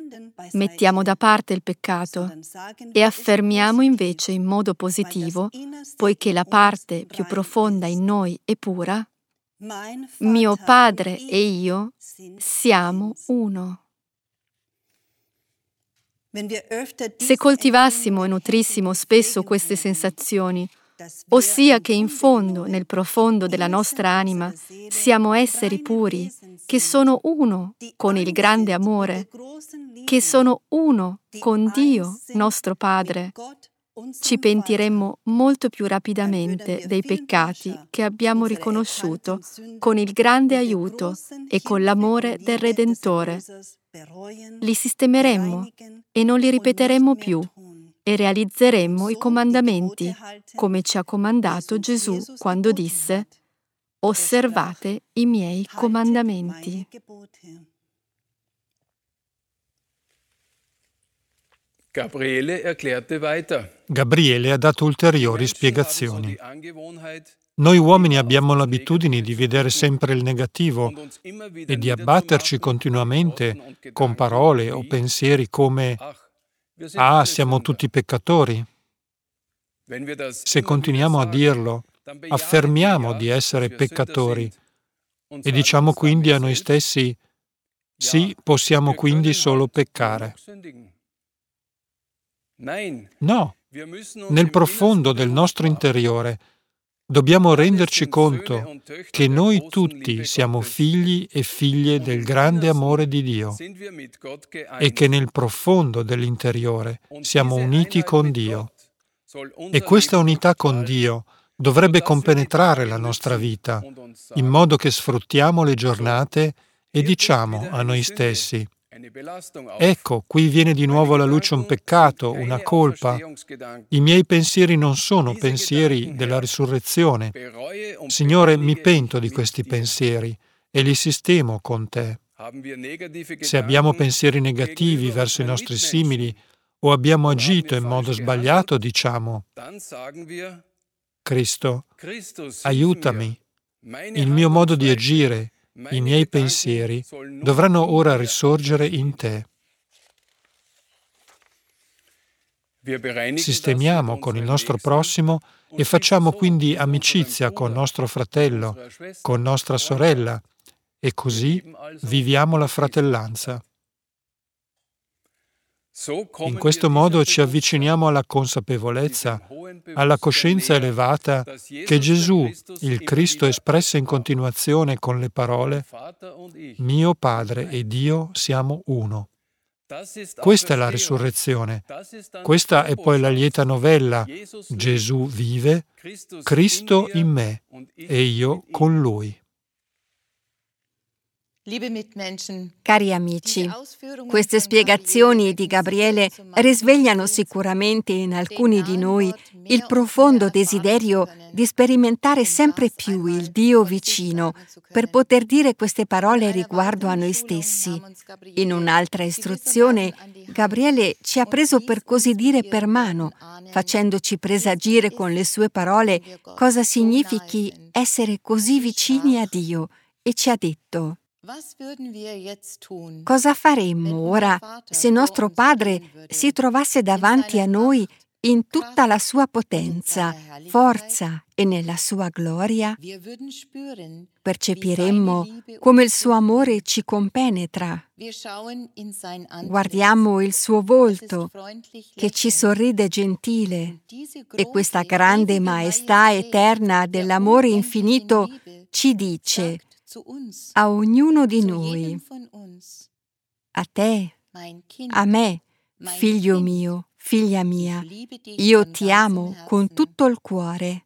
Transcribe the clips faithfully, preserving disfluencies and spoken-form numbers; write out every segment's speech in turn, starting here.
Mettiamo da parte il peccato e affermiamo invece in modo positivo, poiché la parte più profonda in noi è pura, mio Padre e io siamo uno. Se coltivassimo e nutrissimo spesso queste sensazioni, ossia che in fondo, nel profondo della nostra anima, siamo esseri puri, che sono uno con il grande amore, che sono uno con Dio, nostro Padre, ci pentiremmo molto più rapidamente dei peccati che abbiamo riconosciuto con il grande aiuto e con l'amore del Redentore. Li sistemeremmo e non li ripeteremmo più e realizzeremmo i comandamenti, come ci ha comandato Gesù quando disse: «Osservate i miei comandamenti». Gabriele erklärte weiter. Gabriele ha dato ulteriori spiegazioni. Noi uomini abbiamo l'abitudine di vedere sempre il negativo e di abbatterci continuamente con parole o pensieri come «Ah, siamo tutti peccatori». Se continuiamo a dirlo, affermiamo di essere peccatori e diciamo quindi a noi stessi «Sì, possiamo quindi solo peccare». No, nel profondo del nostro interiore dobbiamo renderci conto che noi tutti siamo figli e figlie del grande amore di Dio e che nel profondo dell'interiore siamo uniti con Dio. E questa unità con Dio dovrebbe compenetrare la nostra vita, in modo che sfruttiamo le giornate e diciamo a noi stessi: «Ecco, qui viene di nuovo alla luce un peccato, una colpa. I miei pensieri non sono pensieri della risurrezione. Signore, mi pento di questi pensieri e li sistemo con te». Se abbiamo pensieri negativi verso i nostri simili o abbiamo agito in modo sbagliato, diciamo: «Cristo, aiutami. Il mio modo di agire, i miei pensieri dovranno ora risorgere in te». Sistemiamo con il nostro prossimo e facciamo quindi amicizia con nostro fratello, con nostra sorella, e così viviamo la fratellanza. In questo modo ci avviciniamo alla consapevolezza, alla coscienza elevata che Gesù, il Cristo, espresse in continuazione con le parole: «Mio Padre ed io siamo uno». Questa è la risurrezione. Questa è poi la lieta novella: Gesù vive, Cristo in me e io con Lui. Cari amici, queste spiegazioni di Gabriele risvegliano sicuramente in alcuni di noi il profondo desiderio di sperimentare sempre più il Dio vicino per poter dire queste parole riguardo a noi stessi. In un'altra istruzione, Gabriele ci ha preso per così dire per mano, facendoci presagire con le sue parole cosa significhi essere così vicini a Dio e ci ha detto: «Cosa faremmo ora se nostro Padre si trovasse davanti a noi in tutta la sua potenza, forza e nella sua gloria?» Percepiremmo come il suo amore ci compenetra. Guardiamo il suo volto che ci sorride gentile e questa grande maestà eterna dell'amore infinito ci dice a ognuno di noi: «A te, a me, figlio mio, figlia mia, io ti amo con tutto il cuore».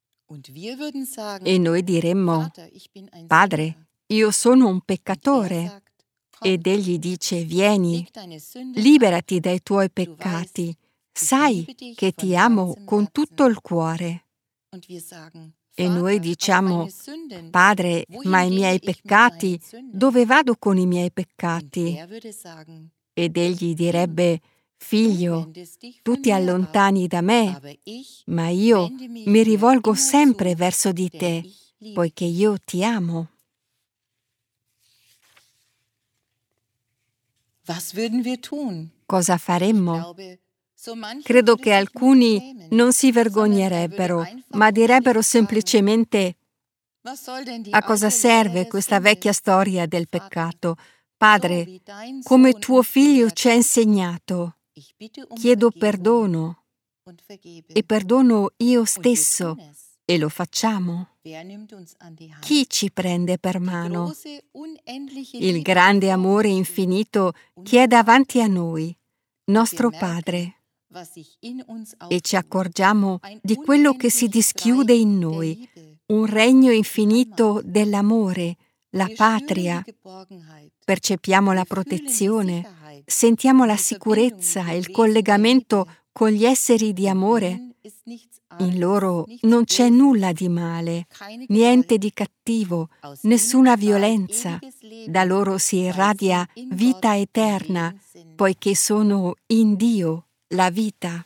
E noi diremmo: «Padre, io sono un peccatore». Ed egli dice: «Vieni, liberati dai tuoi peccati, sai che ti amo con tutto il cuore». E noi diciamo: «Padre, ma i miei peccati, dove vado con i miei peccati?» Ed egli direbbe: «Figlio, tu ti allontani da me, ma io mi rivolgo sempre verso di te, poiché io ti amo». Cosa faremmo? Credo che alcuni non si vergognerebbero, ma direbbero semplicemente: a cosa serve questa vecchia storia del peccato? Padre, come tuo figlio ci ha insegnato, chiedo perdono e perdono io stesso, e lo facciamo. Chi ci prende per mano? Il grande amore infinito che è davanti a noi, nostro Padre, e ci accorgiamo di quello che si dischiude in noi, un regno infinito dell'amore, la patria. Percepiamo la protezione, sentiamo la sicurezza e il collegamento con gli esseri di amore. In loro non c'è nulla di male, niente di cattivo, nessuna violenza. Da loro si irradia vita eterna, poiché sono in Dio la vita.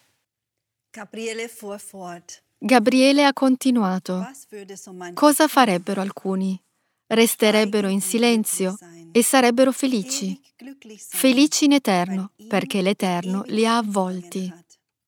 Gabriele ha continuato. Cosa farebbero alcuni? Resterebbero in silenzio e sarebbero felici, felici in eterno, perché l'Eterno li ha avvolti.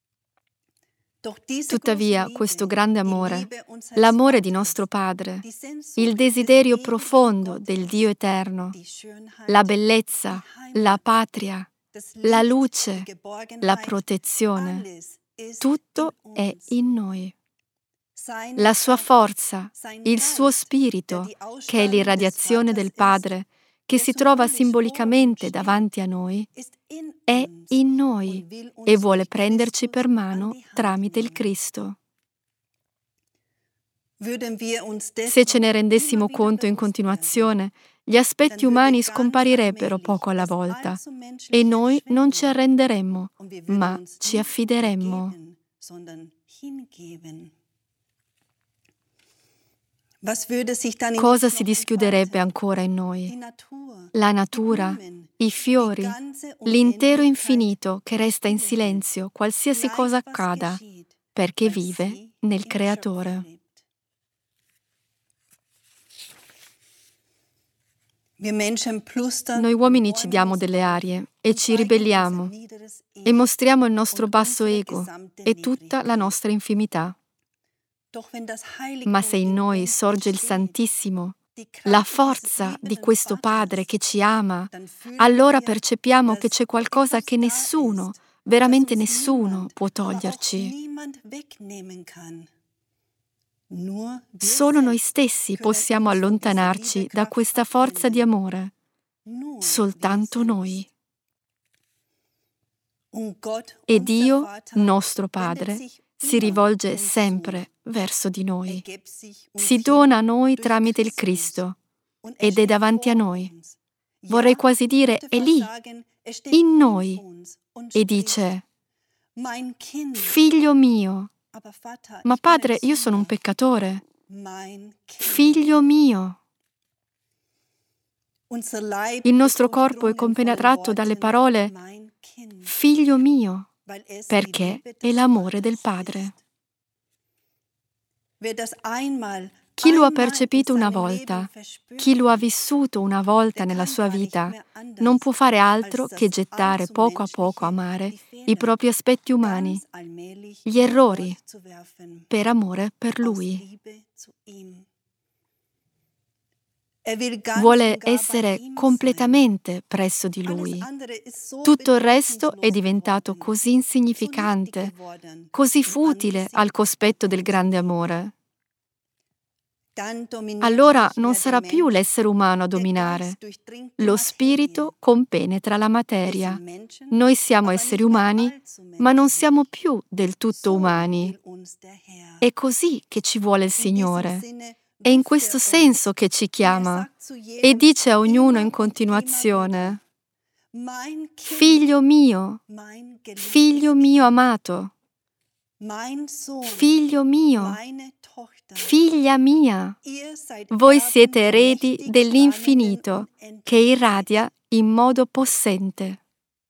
Tuttavia, questo grande amore, l'amore di nostro Padre, il desiderio profondo del Dio eterno, la bellezza, la patria, la luce, la protezione, tutto è in noi. La sua forza, il suo spirito, che è l'irradiazione del Padre, che si trova simbolicamente davanti a noi, è in noi e vuole prenderci per mano tramite il Cristo. Se ce ne rendessimo conto in continuazione, gli aspetti umani scomparirebbero poco alla volta e noi non ci arrenderemmo, ma ci affideremmo. Cosa si dischiuderebbe ancora in noi? La natura, i fiori, l'intero infinito che resta in silenzio qualsiasi cosa accada, perché vive nel Creatore. Noi uomini ci diamo delle arie e ci ribelliamo e mostriamo il nostro basso ego e tutta la nostra infimità. Ma se in noi sorge il Santissimo, la forza di questo Padre che ci ama, allora percepiamo che c'è qualcosa che nessuno, veramente nessuno, può toglierci. Solo noi stessi possiamo allontanarci da questa forza di amore. Soltanto noi. E Dio, nostro Padre, si rivolge sempre verso di noi. Si dona a noi tramite il Cristo ed è davanti a noi. Vorrei quasi dire, è lì, in noi, e dice: Figlio mio, ma Padre, io sono un peccatore. Figlio mio. Il nostro corpo è compenetrato dalle parole Figlio mio, perché è l'amore del Padre. Chi lo ha percepito una volta, chi lo ha vissuto una volta nella sua vita, non può fare altro che gettare poco a poco a mare i propri aspetti umani, gli errori, per amore per Lui. Vuole essere completamente presso di Lui. Tutto il resto è diventato così insignificante, così futile al cospetto del grande amore. Allora non sarà più l'essere umano a dominare. Lo spirito compenetra la materia. Noi siamo esseri umani, ma non siamo più del tutto umani. È così che ci vuole il Signore. È in questo senso che ci chiama e dice a ognuno in continuazione: Figlio mio, figlio mio amato, figlio mio, figlia mia, voi siete eredi dell'infinito che irradia in modo possente.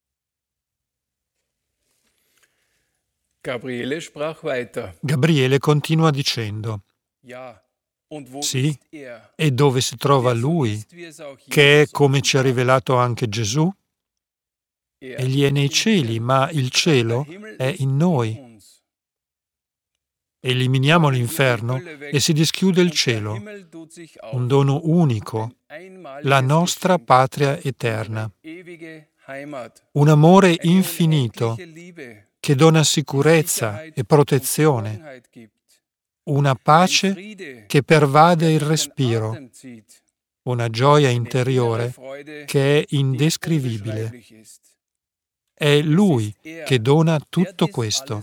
Gabriele sprach weiter. Gabriele continua dicendo: Sì, e dove si trova Lui, che è come ci ha rivelato anche Gesù? Egli è nei cieli, ma il cielo è in noi. Eliminiamo l'inferno e si dischiude il cielo, un dono unico, la nostra patria eterna. Un amore infinito che dona sicurezza e protezione, una pace che pervade il respiro, una gioia interiore che è indescrivibile. È Lui che dona tutto questo.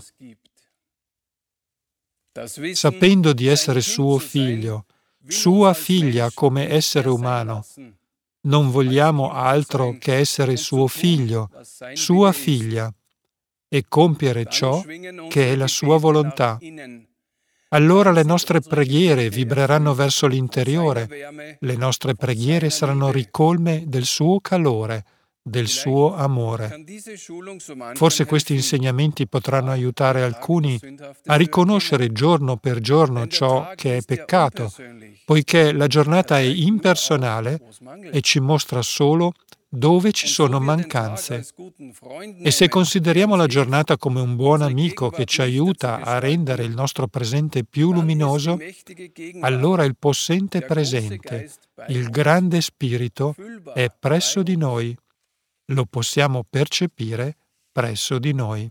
Sapendo di essere suo figlio, sua figlia come essere umano, non vogliamo altro che essere suo figlio, sua figlia, e compiere ciò che è la sua volontà. Allora le nostre preghiere vibreranno verso l'interiore, le nostre preghiere saranno ricolme del suo calore, del suo amore. Forse questi insegnamenti potranno aiutare alcuni a riconoscere giorno per giorno ciò che è peccato, poiché la giornata è impersonale e ci mostra solo dove ci sono mancanze. E se consideriamo la giornata come un buon amico che ci aiuta a rendere il nostro presente più luminoso, allora il possente presente, il grande spirito, è presso di noi. Lo possiamo percepire presso di noi.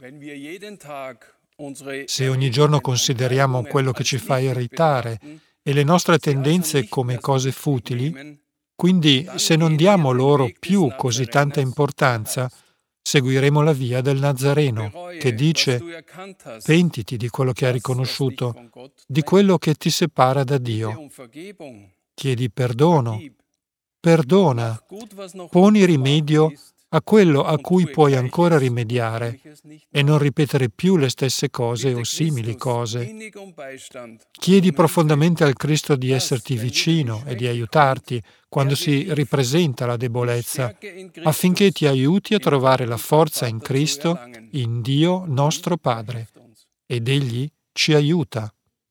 Se ogni giorno consideriamo quello che ci fa irritare e le nostre tendenze come cose futili, quindi se non diamo loro più così tanta importanza, seguiremo la via del Nazareno, che dice: pentiti di quello che hai riconosciuto, di quello che ti separa da Dio. Chiedi perdono, perdona, poni rimedio a quello a cui puoi ancora rimediare e non ripetere più le stesse cose o simili cose. Chiedi profondamente al Cristo di esserti vicino e di aiutarti quando si ripresenta la debolezza, affinché ti aiuti a trovare la forza in Cristo, in Dio nostro Padre. Ed Egli ci aiuta.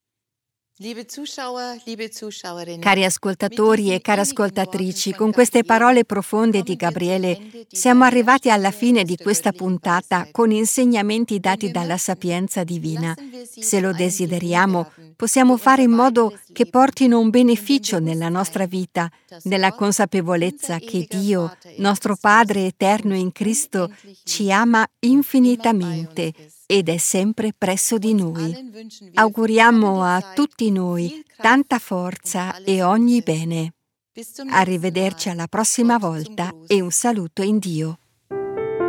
Cari ascoltatori e care ascoltatrici, con queste parole profonde di Gabriele siamo arrivati alla fine di questa puntata con insegnamenti dati dalla sapienza divina. Se lo desideriamo, possiamo fare in modo che portino un beneficio nella nostra vita, nella consapevolezza che Dio, nostro Padre eterno in Cristo, ci ama infinitamente ed è sempre presso di noi. Auguriamo a tutti noi tanta forza e ogni bene. Arrivederci alla prossima volta e un saluto in Dio.